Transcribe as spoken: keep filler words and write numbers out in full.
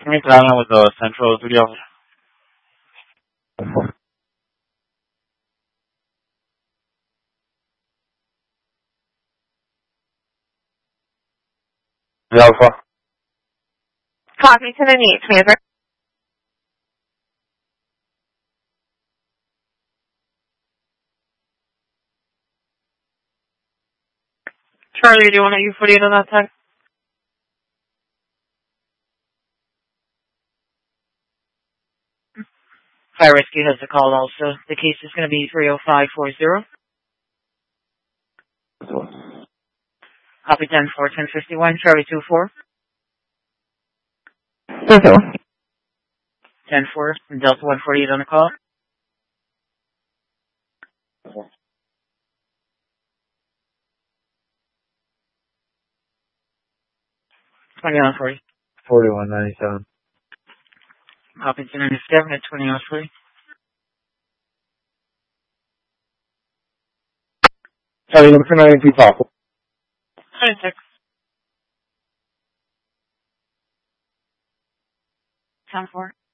Me traveling with the Central Duty Officer. The Alpha. Copy to the needs, Commander. Charlie, do you want to U forty-eight on that side? Fire Rescue has the call also. The case is going to be three oh five four zero. Copy ten four, ten fifty-one, Charlie two four. ten four, Delta one forty-eight on the call. twenty-one forty. forty-one ninety-seven. Copy two ninety-seven at twenty-one forty. Charlie, number two ninety-two, talk. twenty-six. ten four.